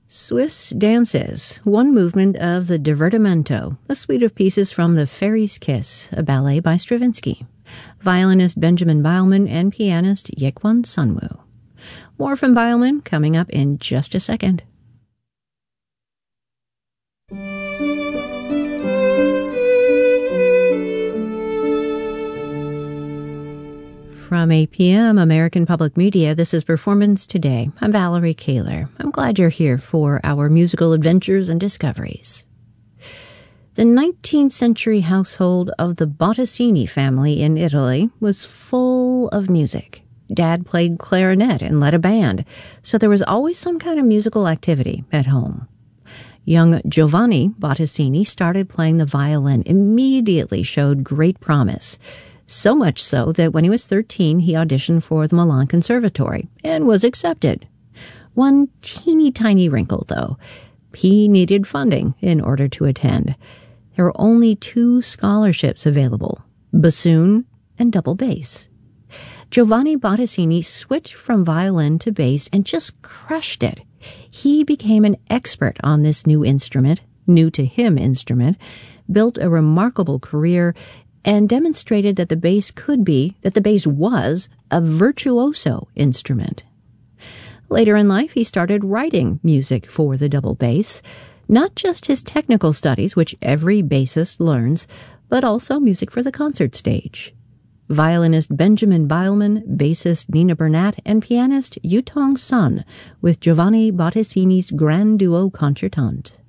Swiss Dances, one movement of the Divertimento, a suite of pieces from The Fairy's Kiss, a ballet by Stravinsky. Violinist Benjamin Beilman and pianist Yekwon Sunwoo. More from Beilman coming up in just a second. From APM, American Public Media, this is Performance Today. I'm Valerie Kaler. I'm glad you're here for our musical adventures and discoveries. The 19th century household of the Bottesini family in Italy was full of music. Dad played clarinet and led a band, so there was always some kind of musical activity at home. Young Giovanni Bottesini started playing the violin, immediately showed great promise. So much so that when he was 13, he auditioned for the Milan Conservatory and was accepted. One teeny tiny wrinkle, though. He needed funding in order to attend. There were only 2 scholarships available, bassoon and double bass. Giovanni Bottesini switched from violin to bass and just crushed it. He became an expert on this new to him instrument, built a remarkable career, and demonstrated that the bass was a virtuoso instrument. Later in life, he started writing music for the double bass, not just his technical studies, which every bassist learns, but also music for the concert stage. Violinist Benjamin Beilman, bassist Nina Bernat, and pianist Yutong Sun with Giovanni Bottesini's Grand Duo Concertante.